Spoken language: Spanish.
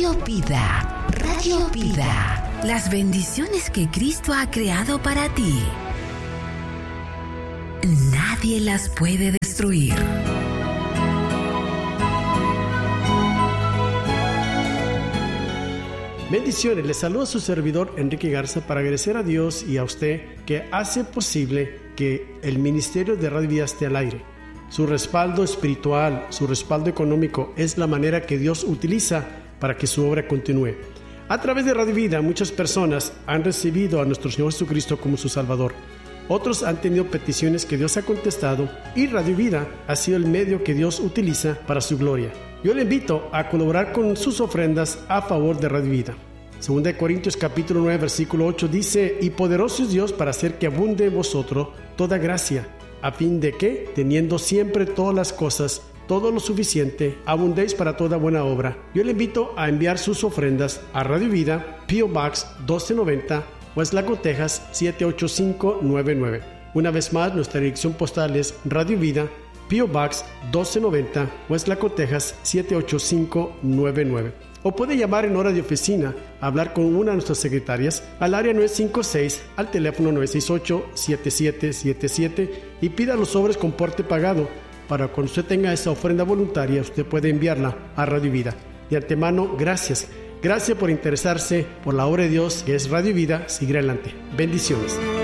Radio Vida, Radio Vida, las bendiciones que Cristo ha creado para ti. Nadie las puede destruir. Bendiciones, les saluda su servidor Enrique Garza para agradecer a Dios y a usted que hace posible que el ministerio de Radio Vida esté al aire. Su respaldo espiritual, su respaldo económico es la manera que Dios utiliza para que su obra continúe. A través de Radio Vida, muchas personas han recibido a nuestro Señor Jesucristo como su Salvador. Otros han tenido peticiones que Dios ha contestado y Radio Vida ha sido el medio que Dios utiliza para su gloria. Yo le invito a colaborar con sus ofrendas a favor de Radio Vida. 2 Corintios capítulo 9 versículo 8 dice: y poderoso es Dios para hacer que abunde en vosotros toda gracia, a fin de que, teniendo siempre todas las cosas, todo lo suficiente, abundéis para toda buena obra. Yo le invito a enviar sus ofrendas a Radio Vida, P.O. Box 1290, Westlaco, Texas 78599. Una vez más, nuestra dirección postal es Radio Vida, P.O. Box 1290, Westlaco, Texas 78599. O puede llamar en hora de oficina, hablar con una de nuestras secretarias al área 956, al teléfono 968-7777 y pida los sobres con porte pagado. Para cuando usted tenga esa ofrenda voluntaria, usted puede enviarla a Radio Vida. De antemano, gracias. Gracias por interesarse por la obra de Dios que es Radio Vida. Sigue adelante. Bendiciones.